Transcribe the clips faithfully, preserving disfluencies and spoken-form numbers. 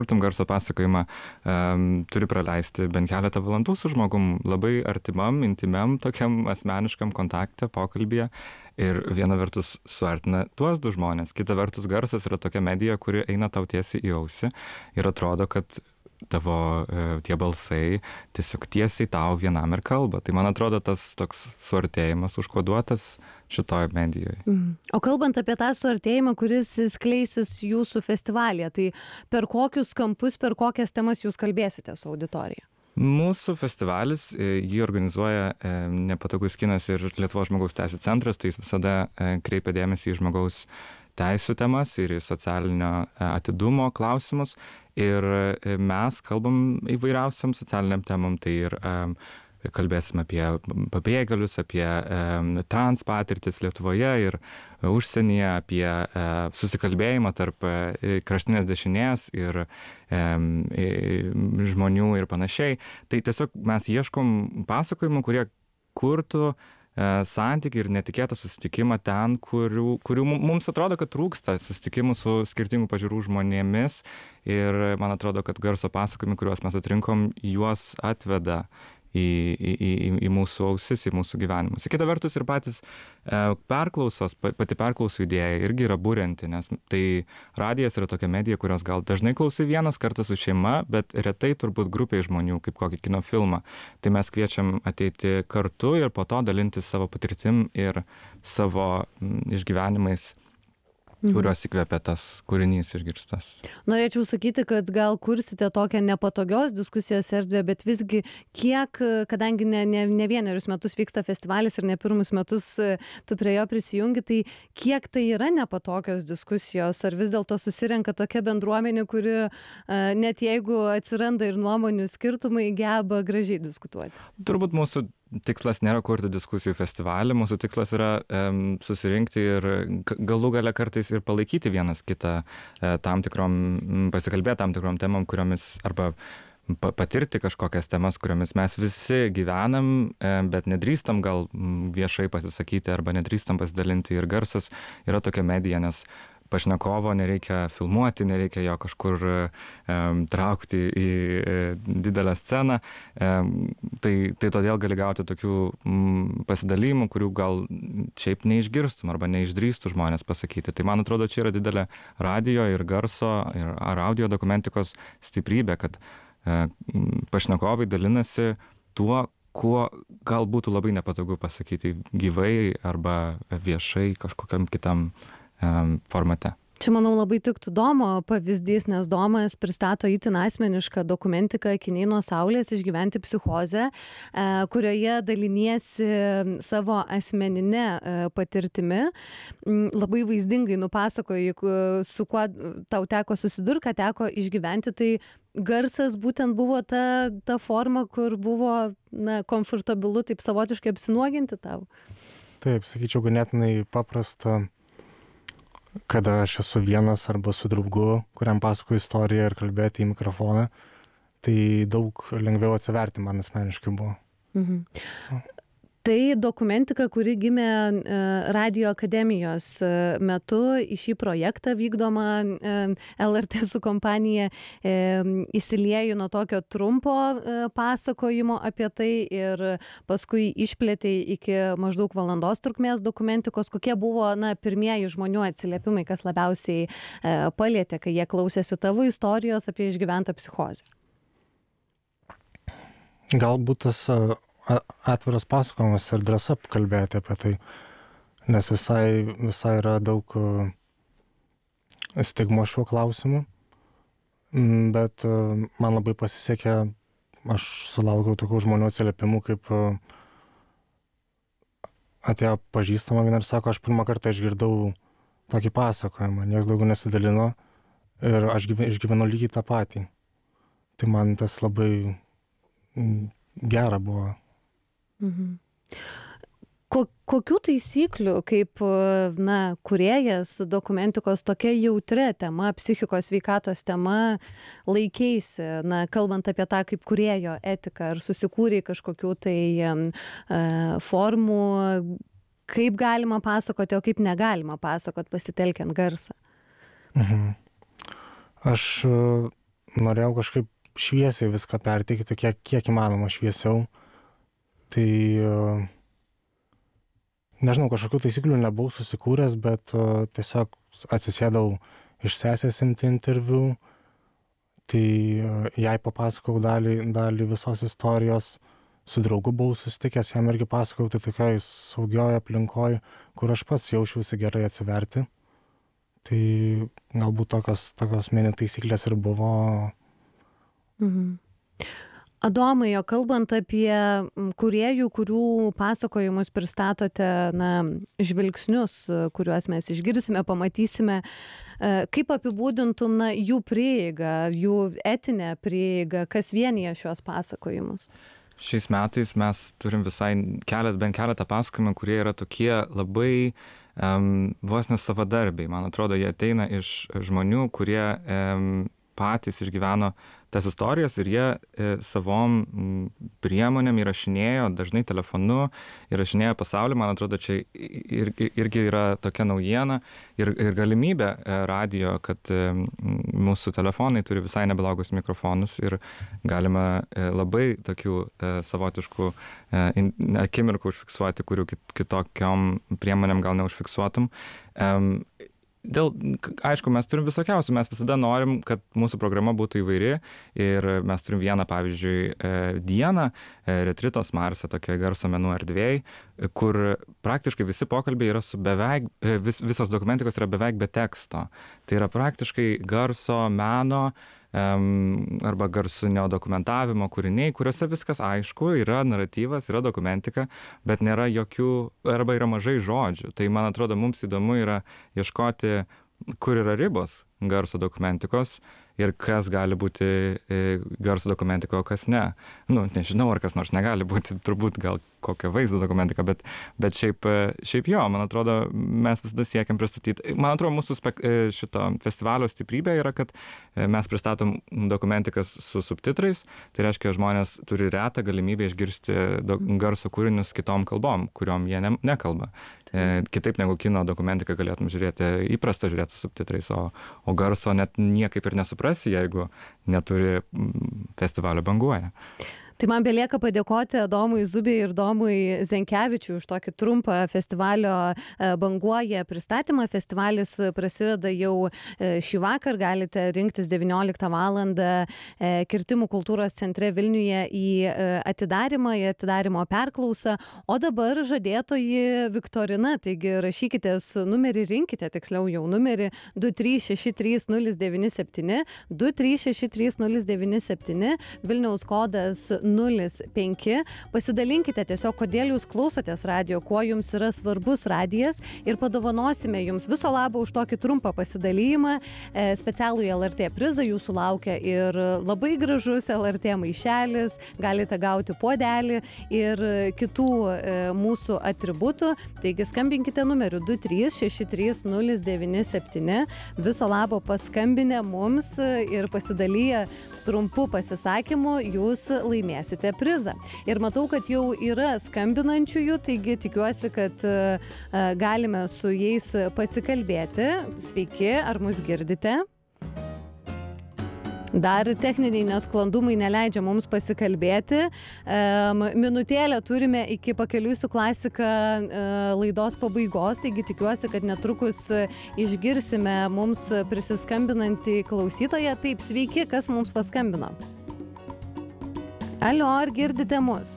kurtum garso pasakojimą, um, turi praleisti bent keletą valandų su žmogum labai artimam, intimiam, tokiam asmeniškam kontakte, pokalbyje. Ir viena vertus suartina tuos du žmonės, kita vertus garsas yra tokia medija, kuri eina tau tiesiai į ausį ir atrodo, kad tavo e, tie balsai tiesiog tiesiai tau vienam ir kalba. Tai man atrodo tas toks suartėjimas užkoduotas šitoj medijoje. Mm. O kalbant apie tą suartėjimą, kuris skleisis jūsų festivalyje, tai per kokius kampus, per kokias temas jūs kalbėsite su auditorija? Mūsų festivalis, jį organizuoja Nepatogus kinas ir Lietuvos žmogaus teisių centras, tai jis visada kreipia dėmesį į žmogaus teisių temas ir į socialinio atidumo klausimus. Ir mes kalbam įvairiausiam socialiniam temam, tai ir um, kalbėsim apie pabėgėlius, apie um, trans patirtis Lietuvoje ir užsienyje, apie uh, susikalbėjimą tarp uh, kraštinės dešinės ir um, žmonių ir panašiai. Tai tiesiog mes ieškom pasakojimų, kurie kurtų santykį ir netikėtą susitikimą ten, kurių, kurių mums atrodo, kad trūksta susitikimų su skirtingų pažiūrų žmonėmis ir man atrodo, kad garso pasakojimai, kuriuos mes atrinkom, juos atveda į, į, į, į mūsų ausis, į mūsų gyvenimus. Kita vertus ir patys e, perklausos, pati perklausų idėja irgi yra burianti, nes tai radijas yra tokia medija, kurios gal dažnai klausai vienas kartas su šeima, bet retai turbūt grupiai žmonių, kaip kokį kino filmą. Tai mes kviečiam ateiti kartu ir po to dalintis savo patirtim ir savo m, išgyvenimais, kuriuos įkvepia tas kūrinys išgirstas. Norėčiau sakyti, kad gal kursite tokią nepatogios diskusijos erdvę, bet visgi kiek, kadangi ne, ne, ne vienerius metus vyksta festivalis ir ne pirmus metus tu prie jo prisijungi, tai kiek tai yra nepatogios diskusijos, ar vis dėlto susirenka tokia bendruomenė, kuri net jeigu atsiranda ir nuomonių skirtumai, geba gražiai diskutuoti? Turbūt mūsų tikslas nėra kurti diskusijų festivalį, mūsų tikslas yra um, susirinkti ir galų gale kartais ir palaikyti vienas kitą uh, tam tikrom, pasikalbėti tam tikrom temom, kuriomis arba patirti kažkokias temas, kuriomis mes visi gyvenam, bet nedrįstam gal viešai pasisakyti arba nedrįstam pasidalinti. Ir garsas yra tokia medija, nes pašnekovo nereikia filmuoti, nereikia jo kažkur um, traukti į e, didelę sceną. Um, tai, tai todėl gali gauti tokių um, pasidalymų, kurių gal šiaip neišgirstum arba neišdrįstų žmonės pasakyti. Tai man atrodo, čia yra didelė radio ir garso ir, ar audio dokumentikos stiprybė, kad uh, pašnekovai dalinasi tuo, kuo gal būtų labai nepatogu pasakyti gyvai arba viešai kažkokiam kitam formate. Čia, manau, labai tiktų Domo pavyzdys, nes Domas pristato itin asmenišką dokumentiką Akiniai nuo saulės išgyventi psichozę, kurioje daliniesi savo asmeninę patirtimi. Labai vaizdingai nupasakoji, su kuo tau teko susidurti, ką teko išgyventi. Tai garsas būtent buvo ta, ta forma, kur buvo na, komfortabilu taip savotiškai apsinuoginti tau. Taip, sakyčiau, ganėtinai paprasta, kada aš esu vienas arba su draugu, kuriam pasakoju istoriją ir kalbėti į mikrofoną, tai daug lengviau atsiverti man asmeniškai buvo. Mhm. Tai dokumentika, kuri gimė Radio akademijos metu, į šį projektą vykdomą L R T su kompanija įsiliejo nuo tokio trumpo pasakojimo apie tai ir paskui išplėtė iki maždaug valandos trukmės dokumentikos. Kokie buvo na, pirmieji žmonių atsiliepimai, kas labiausiai palietė, kai jie klausėsi tavo istorijos apie išgyventą psichozę? Galbūt tas atviras pasakojimas ir drąsa kalbėti apie tai, nes visai, visai yra daug stigmo šiuo klausimu, bet man labai pasisekė, aš sulaukiau tokių žmonių atsiliepimų, kaip atėjo pažįstama viena ir sako, aš pirmą kartą išgirdau tokį pasakojimą, niekas daugiau nesidalino ir aš išgyvenau lygiai tą patį. Tai man tas labai gera buvo. Mhm. Ko, kokių taisyklių, kaip na, kūrėjas dokumentikos tokia jautria tema, psichikos sveikatos tema, laikeisi, na, kalbant apie tą kaip kūrėjo etiką, ar susikūrė kažkokių tai um, uh, formų, kaip galima pasakoti, o kaip negalima pasakoti pasitelkiant garsą? Mhm. Aš norėjau kažkaip šviesiai viską perteikti, kiek, kiek įmanoma šviesiau. Tai nežinau, kažkokių taisyklių nebuvau susikūręs, bet tiesiog atsisėdau iš sesės imti interviu, tai jai papasakau dalį, dalį visos istorijos, su draugu buvau susitikęs, jam irgi pasakau, tai tokioj saugioje aplinkoje, kur aš pats jaučiausi gerai atsiverti. Tai galbūt tokios, tokios mini taisyklės ir buvo. Mhm. Adomai, o kalbant apie kūrėjų, kurių pasakojimus pristatote, na, žvilgsnius, kuriuos mes išgirsime, pamatysime, kaip apibūdintum, na, jų prieigą, jų etinę prieigą, kas vienyje šios pasakojimus? Šiais metais mes turim visai kelet, bent keletą pasakojimų, kurie yra tokie labai um, vos nesavadarbiai. Man atrodo, jie ateina iš žmonių, kurie um, patys išgyveno tas istorijas ir jie e, savom priemonėm įrašinėjo, dažnai telefonu, įrašinėjo pasaulį. Man atrodo, čia ir, irgi yra tokia naujiena ir, ir galimybė e, radijo, kad e, mūsų telefonai turi visai neblogus mikrofonus ir galima e, labai tokių e, savotiškų e, in, akimirkų užfiksuoti, kurių kit, kitokiom priemonėm gal neužfiksuotum. E, Dėl, aišku, mes turim visokiausių, mes visada norim, kad mūsų programa būtų įvairi ir mes turim vieną, pavyzdžiui, dieną Retritos Marse, tokioje garso menų erdvėj, kur praktiškai visi pokalbiai yra su beveik, vis, visos dokumentikos yra beveik be teksto. Tai yra praktiškai garso meno um, arba garsinio dokumentavimo kūriniai, kuriuose viskas aišku, yra naratyvas, yra dokumentika, bet nėra jokių, arba yra mažai žodžių. Tai man atrodo, mums įdomu yra ieškoti, kur yra ribos garso dokumentikos ir kas gali būti garso dokumentika, o kas ne. Nu, nežinau, ar kas nors negali būti, turbūt gal kokia vaizdo dokumentika, bet, bet šiaip, šiaip jo, man atrodo, mes visada siekiam pristatyti. Man atrodo, mūsų spek, šito festivalio stiprybė yra, kad mes pristatom dokumentikas su subtitrais, tai reiškia, žmonės turi retą galimybę išgirsti do, garso kūrinius kitom kalbom, kuriom jie ne, nekalba. E, kitaip negu kino dokumentiką galėtum žiūrėti, įprasta žiūrėti su subtitrais, o, o garso net niekaip ir nesuprasi, jeigu neturi festivalio banguoja. Tai man belieka padėkoti Adomui Zubiai ir Domui Zenkevičiui už tokį trumpą festivalio Banguoja pristatymą. Festivalis prasideda jau šį vakar, galite rinktis devynioliktą valandą Kirtimų kultūros centre Vilniuje į atidarymą, į atidarymo perklausą. O dabar žadėtoji viktorina, taigi rašykitės numerį, rinkite tiksliau jau numerį du trys šeši trys nulis devyni septyni, du trys šeši trys nulis devyni septyni, Vilniaus kodas nulis penki. Pasidalinkite tiesiog, kodėl jūs klausotės radijo, kuo jums yra svarbus radijas ir padovanosime jums viso labo už tokį trumpą pasidalijimą. E, specialų L R T prizą jūsų laukia ir labai gražus L R T maišelis, galite gauti puodelį ir kitų e, mūsų atributų. Taigi skambinkite numeriu du trys šeši trys nulis devyni septyni. Viso labo paskambinę mums ir pasidalyję trumpu pasisakymu, jūs laimėsite prizą. Ir matau, kad jau yra skambinančiųjų, taigi tikiuosi, kad uh, galime su jais pasikalbėti. Sveiki, ar mus girdite? Dar techniniai nesklandumai neleidžia mums pasikalbėti. Um, minutėlę turime iki Pakeliui su klasika uh, laidos pabaigos, taigi tikiuosi, kad netrukus išgirsime mums prisiskambinantį klausytoją. Taip, sveiki, kas mums paskambino? Alio, ar girdite mus?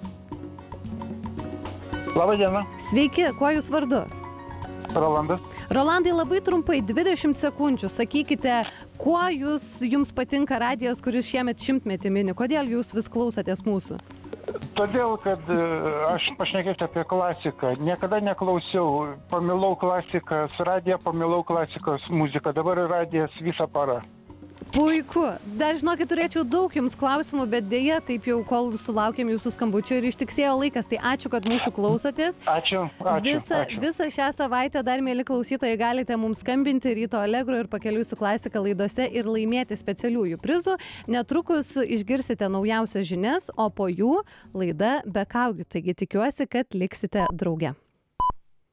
Labą dieną. Sveiki, kuo jūs vardu? Rolandas. Rolandai, labai trumpai, dvidešimt sekundžių, sakykite, kuo jūs, jums patinka radijas, kuris šiemet šimtmetį mini, kodėl jūs vis klausotės mūsų? Todėl, kad aš pašnekėsiu apie klasiką. Niekada neklausiau, pamilau klasikas radiją, pamilau klasikos muziką, dabar radijas visą parą. Puiku. Dar žinokit, turėčiau daug jums klausimų, bet dėja, taip jau, kol sulaukėm jūsų skambučio ir ištiksėjo laikas, tai ačiū, kad mūsų klausotės. Ačiū, ačiū. Visą, ačiū. visą šią savaitę dar, mėly klausytojai, galite mums skambinti Ryto Allegro ir Pakeliui su klasika laidose ir laimėti specialiųjų prizų. Netrukus išgirsite naujausias žinias, o po jų laida be kaukių. Taigi tikiuosi, kad liksite drauge.